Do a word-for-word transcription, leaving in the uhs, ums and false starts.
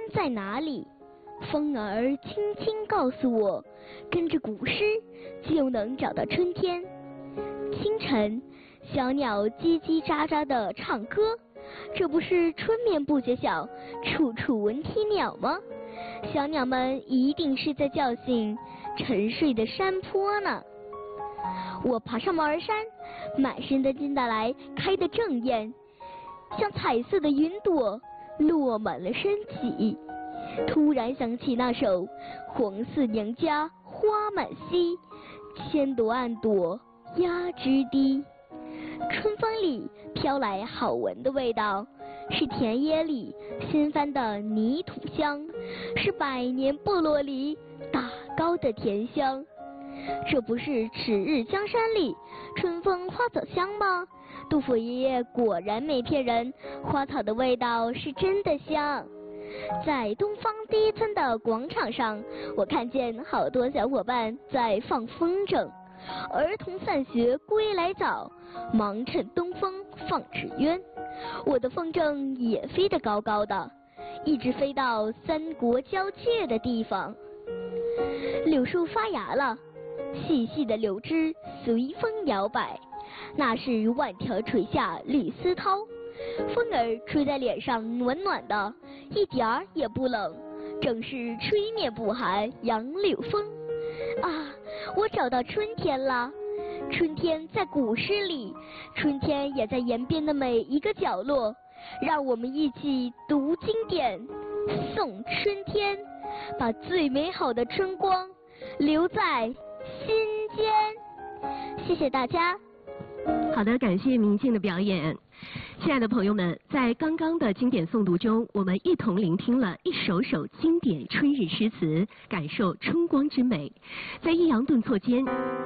在哪里？风儿轻轻告诉我，跟着古诗就能找到春天。清晨，小鸟叽叽喳喳地唱歌，这不是春眠不觉晓，处处闻啼鸟吗？小鸟们一定是在叫醒沉睡的山坡呢。我爬上毛儿山，满身的金大来开得正艳，像彩色的云朵落满了身体。突然想起那首《黄四娘家花满蹊，千朵暗朵压枝低》。春风里飘来好闻的味道，是田野里新翻的泥土香，是百年部落里打糕的甜香。这不是赤日江山里春风花草香吗？杜甫爷爷果然没骗人，花草的味道是真的香。在东方第一村的广场上，我看见好多小伙伴在放风筝。儿童散学归来早，忙趁东风放纸鸢。我的风筝也飞得高高的，一直飞到三国交界的地方。柳树发芽了，细细的柳枝随风摇摆，那是万条垂下绿丝绦。风儿吹在脸上暖暖的，一点儿也不冷，正是吹面不寒杨柳风。啊，我找到春天了！春天在古诗里，春天也在延边的每一个角落。让我们一起读经典，颂春天，把最美好的春光留在心间。谢谢大家。 好的，感谢明静的表演。亲爱的朋友们，在刚刚的经典诵读中，我们一同聆听了一首首经典春日诗词，感受春光之美。在抑扬顿挫间，